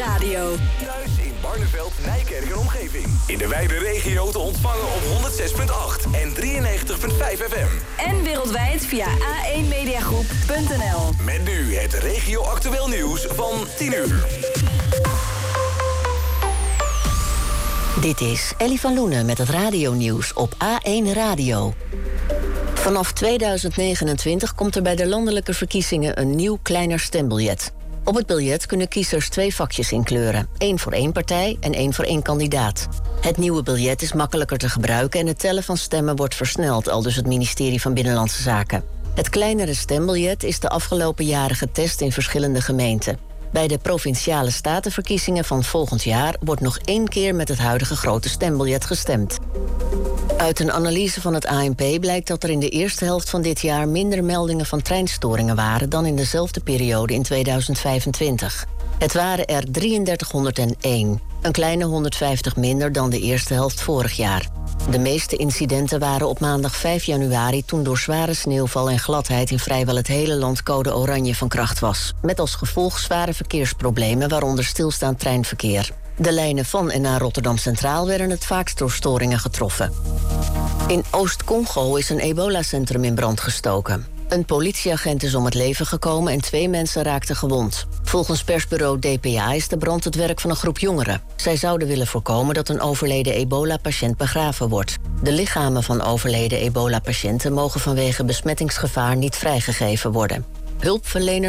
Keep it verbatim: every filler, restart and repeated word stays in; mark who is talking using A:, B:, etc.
A: Radio.
B: Thuis in Barneveld, Nijkerk en omgeving. In de wijde regio te ontvangen op honderd zes komma acht en drieënnegentig komma vijf F M.
A: En wereldwijd via a één mediagroep punt n l.
B: Met nu het regio-actueel nieuws van tien uur.
C: Dit is Ellie van Loenen met het radionieuws op A één Radio. Vanaf tweeduizend negenentwintig komt er bij de landelijke verkiezingen een nieuw kleiner stembiljet. Op het biljet kunnen kiezers twee vakjes inkleuren. Eén voor één partij en één voor één kandidaat. Het nieuwe biljet is makkelijker te gebruiken en het tellen van stemmen wordt versneld, aldus het ministerie van Binnenlandse Zaken. Het kleinere stembiljet is de afgelopen jaren getest in verschillende gemeenten. Bij de provinciale statenverkiezingen van volgend jaar wordt nog één keer met het huidige grote stembiljet gestemd. Uit een analyse van het A N P blijkt dat er in de eerste helft van dit jaar minder meldingen van treinstoringen waren dan in dezelfde periode in tweeduizend vijfentwintig. Het waren er drieëndertighonderdéén, een kleine honderdvijftig minder dan de eerste helft vorig jaar. De meeste incidenten waren op maandag vijf januari... toen door zware sneeuwval en gladheid in vrijwel het hele land code oranje van kracht was. Met als gevolg zware verkeersproblemen, waaronder stilstaand treinverkeer. De lijnen van en naar Rotterdam Centraal werden het vaakst door storingen getroffen. In Oost-Congo is een ebola-centrum in brand gestoken. Een politieagent is om het leven gekomen en twee mensen raakten gewond. Volgens persbureau D P A is de brand het werk van een groep jongeren. Zij zouden willen voorkomen dat een overleden ebola-patiënt begraven wordt. De lichamen van overleden ebola-patiënten mogen vanwege besmettingsgevaar niet vrijgegeven worden. Hulpverleners